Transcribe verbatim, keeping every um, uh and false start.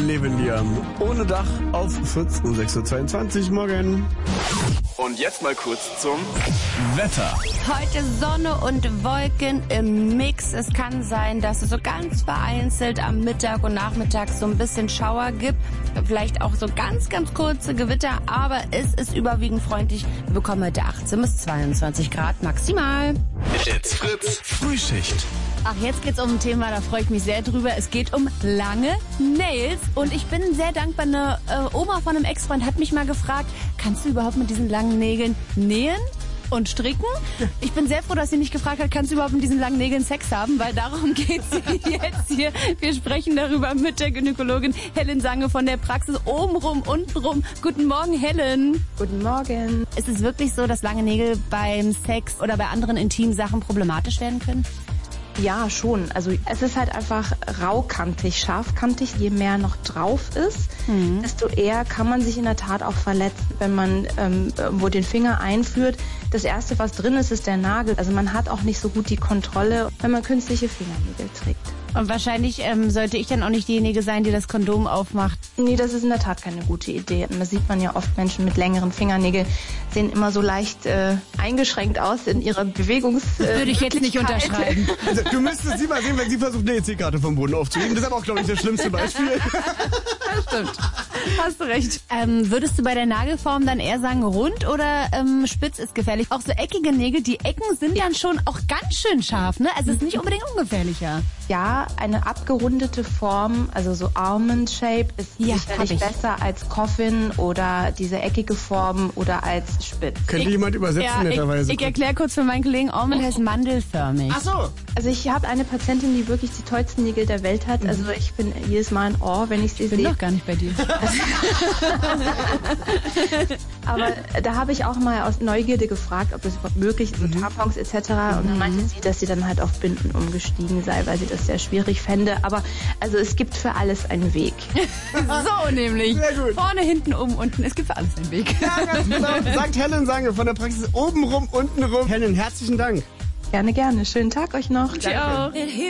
Leveliam. Ohne Dach auf vierzehn Uhr sechs Uhr zweiundzwanzig morgen. Und jetzt mal kurz zum Wetter. Heute Sonne und Wolken im Mix. Es kann sein, dass es so ganz vereinzelt am Mittag und Nachmittag so ein bisschen Schauer gibt. Vielleicht auch so ganz, ganz kurze Gewitter. Aber es ist überwiegend freundlich. Wir bekommen heute achtzehn bis zweiundzwanzig Grad maximal. It's Fritz Frühschicht. Ach, jetzt geht's um ein Thema, da freue ich mich sehr drüber. Es geht um lange Nails. Und ich bin sehr dankbar, eine äh, Oma von einem Ex-Freund hat mich mal gefragt, kannst du überhaupt mit diesen langen Nägeln nähen und stricken? Ich bin sehr froh, dass sie nicht gefragt hat, kannst du überhaupt mit diesen langen Nägeln Sex haben? Weil darum geht's jetzt hier. Wir sprechen darüber mit der Gynäkologin Helen Sange von der Praxis obenrum, untenrum. Guten Morgen, Helen. Guten Morgen. Ist es wirklich so, dass lange Nägel beim Sex oder bei anderen intimen Sachen problematisch werden können? Ja, schon. Also es ist halt einfach raukantig, scharfkantig. Je mehr noch drauf ist, mhm. desto eher kann man sich in der Tat auch verletzen, wenn man ähm, wo den Finger einführt. Das Erste, was drin ist, ist der Nagel. Also man hat auch nicht so gut die Kontrolle, wenn man künstliche Fingernägel trägt. Und wahrscheinlich ähm, sollte ich dann auch nicht diejenige sein, die das Kondom aufmacht. Nee, das ist in der Tat keine gute Idee. Da sieht man ja oft, Menschen mit längeren Fingernägeln sehen immer so leicht äh, eingeschränkt aus in ihrer Bewegungs... Äh, Würde ich jetzt nicht unterschreiben. Also, du müsstest sie mal sehen, wenn sie versucht, eine E C-Karte vom Boden aufzuheben. Das ist aber auch, glaube ich, das schlimmste Beispiel. Stimmt. Hast du recht. Ähm, würdest du bei der Nagelform dann eher sagen, rund oder ähm, spitz ist gefährlich? Auch so eckige Nägel, die Ecken sind dann schon auch ganz schön scharf, ne? Also es ist nicht unbedingt ungefährlicher. Ja, eine abgerundete Form, also so Almond Shape, ist ja, sicherlich besser als Coffin oder diese eckige Form oder als spitz. Könnte jemand übersetzen, ja, netterweise? Ich, ich erkläre kurz für meinen Kollegen, Almond heißt mandelförmig. Ach so. Also ich habe eine Patientin, die wirklich die tollsten Nägel der Welt hat. Also ich bin jedes Mal in Ohr, wenn ich sie Ich bin sehe. doch gar nicht bei dir. Aber da habe ich auch mal aus Neugierde gefragt, ob das überhaupt möglich ist, so Tampons et cetera. Und dann meinte sie, dass sie dann halt auf Binden umgestiegen sei, weil sie das sehr schwierig fände. Aber also es gibt für alles einen Weg. So nämlich. Sehr gut. Vorne, hinten, oben, unten. Es gibt für alles einen Weg. Ja, ganz genau. Sagt Helen Sange von der Praxis obenrum, untenrum. Helen, herzlichen Dank. Gerne, gerne. Schönen Tag euch noch. Ciao.